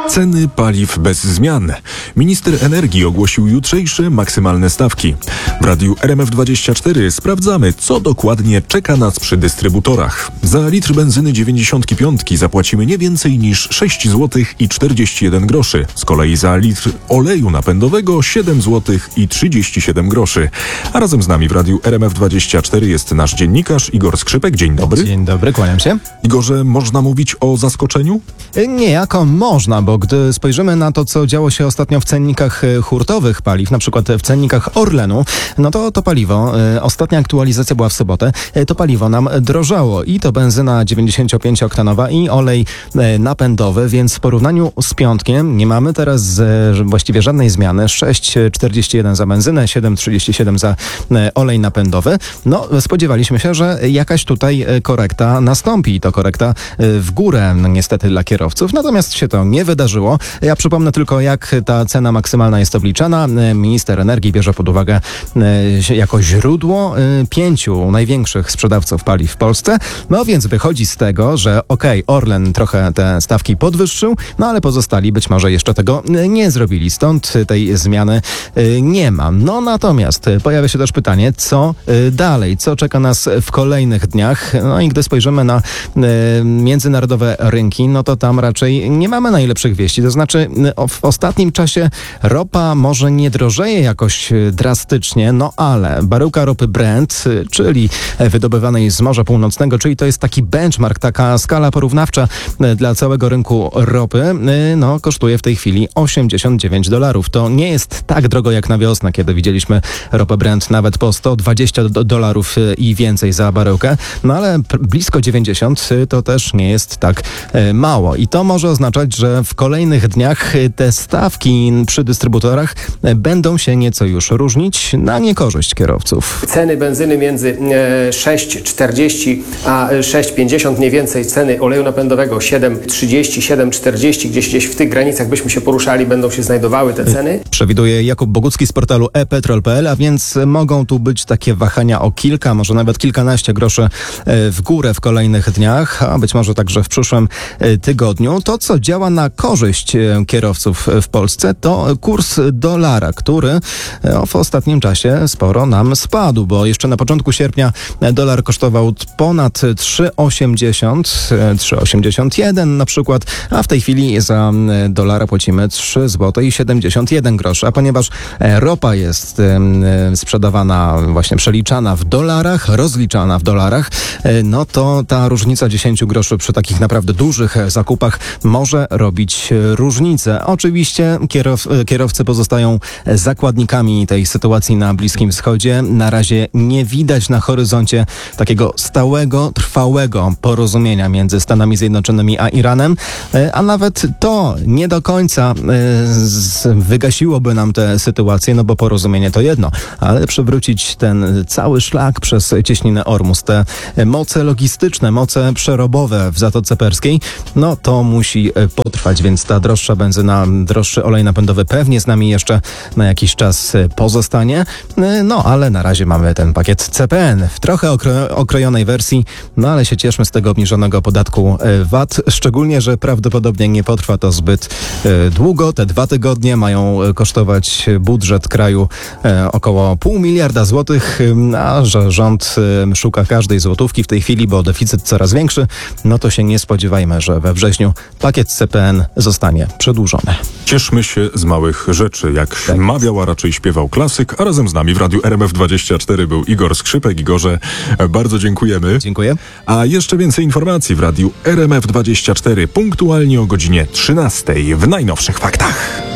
Ceny paliw bez zmian. Minister energii ogłosił jutrzejsze maksymalne stawki. W radiu RMF24 sprawdzamy, co dokładnie czeka nas przy dystrybutorach. Za litr benzyny 95 zapłacimy nie więcej niż 6 zł i 41 groszy. Z kolei za litr oleju napędowego 7 zł i 37 groszy. A razem z nami w radiu RMF24 jest nasz dziennikarz Igor Skrzypek. Dzień dobry. Dzień dobry, kłaniam się. Igorze, można mówić o zaskoczeniu? Niejako można, bo gdy spojrzymy na to, co działo się ostatnio w cennikach hurtowych paliw, na przykład w cennikach Orlenu, no to paliwo, ostatnia aktualizacja była w sobotę, to paliwo nam drożało i to benzyna 95-oktanowa i olej napędowy, więc w porównaniu z piątkiem nie mamy teraz właściwie żadnej zmiany. 6,41 za benzynę, 7,37 za olej napędowy. No, spodziewaliśmy się, że jakaś tutaj korekta nastąpi. To korekta w górę, no, niestety dla kierowców. Natomiast się to nie wydarzyło. Ja przypomnę tylko, jak ta cena maksymalna jest obliczana. Minister energii bierze pod uwagę jako źródło 5 największych sprzedawców paliw w Polsce. No więc wychodzi z tego, że Orlen trochę te stawki podwyższył, no ale pozostali być może jeszcze tego nie zrobili. Stąd tej zmiany nie ma. No natomiast pojawia się też pytanie, co dalej? Co czeka nas w kolejnych dniach? No i gdy spojrzymy na międzynarodowe rynki, no to tam raczej nie mamy najlepszych wieści. To znaczy w ostatnim czasie ropa może nie drożeje jakoś drastycznie, no ale baryłka ropy Brent, czyli wydobywanej z Morza Północnego, czyli to jest taki benchmark, taka skala porównawcza dla całego rynku ropy, no kosztuje w tej chwili $89. To nie jest tak drogo jak na wiosnę, kiedy widzieliśmy ropę Brent nawet po $120 i więcej za baryłkę, no ale blisko 90 to też nie jest tak mało i to może oznaczać, że w kolejnych dniach te stawki przy dystrybutorach będą się nieco już różnić na niekorzyść kierowców. Ceny benzyny między 6,40 a 6,50 mniej więcej, ceny oleju napędowego 7,30, 7,40, gdzieś w tych granicach byśmy się poruszali, będą się znajdowały te ceny. Przewiduje Jakub Bogucki z portalu ePetrol.pl, a więc mogą tu być takie wahania o kilka, może nawet kilkanaście groszy w górę w kolejnych dniach, a być może także w przyszłym tygodniu. To, co działa na korzyść kierowców w Polsce, to kurs dolara, który w ostatnim czasie sporo nam spadł, bo jeszcze na początku sierpnia dolar kosztował ponad 3,80, 3,81 na przykład, a w tej chwili za dolara płacimy 3,71 zł. A ponieważ ropa jest sprzedawana, właśnie przeliczana w dolarach, rozliczana w dolarach, no to ta różnica 10 groszy przy takich naprawdę dużych zakupach może robić różnicę. Oczywiście kierowcy pozostają zakładnikami tej sytuacji na Bliskim Wschodzie. Na razie nie widać na horyzoncie takiego stałego, trwałego porozumienia między Stanami Zjednoczonymi a Iranem, a nawet to nie do końca wygasiłoby nam tę sytuację, no bo porozumienie to jedno, ale przywrócić ten cały szlak przez cieśninę Ormus, te moce logistyczne, moce przerobowe w Zatoce Perskiej, no to musi potrwać, więc ta droższa benzyna, droższy olej napędowy pewnie z nami jeszcze na jakiś czas pozostanie, no ale na razie mamy ten pakiet CPN w trochę okrojonej wersji, no ale się cieszmy z tego obniżonego podatku VAT, szczególnie, że prawdopodobnie nie potrwa to zbyt długo. Te 2 tygodnie mają kosztować budżet kraju około $0,5 miliarda złotych, a że rząd szuka każdej złotówki w tej chwili, bo deficyt coraz większy, no to się nie spodziewajmy, że we wrześniu pakiet CPN zostanie przedłużony. Cieszmy się z małych rzeczy, jak tak mawiał, a raczej śpiewał klasyk, a razem z nami w radiu RMF24 był Igor Skrzypek. Igorze, bardzo dziękujemy. Dziękuję. A jeszcze więcej informacji w radiu RMF24 punktualnie o godzinie 13 w najnowszych faktach.